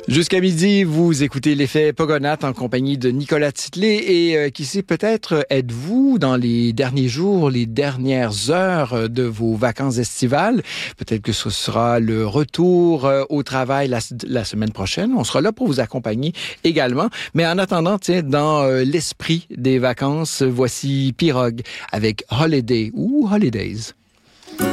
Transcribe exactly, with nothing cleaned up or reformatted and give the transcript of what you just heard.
Jusqu'à midi, vous écoutez l'effet Pogonat en compagnie de Nicolas Titley et euh, qui sait, peut-être êtes-vous dans les derniers jours, les dernières heures de vos vacances estivales. Peut-être que ce sera le retour euh, au travail la, la semaine prochaine. On sera là pour vous accompagner également. Mais en attendant, tiens, dans euh, l'esprit des vacances, voici Pirogue avec Holiday ou Holidays.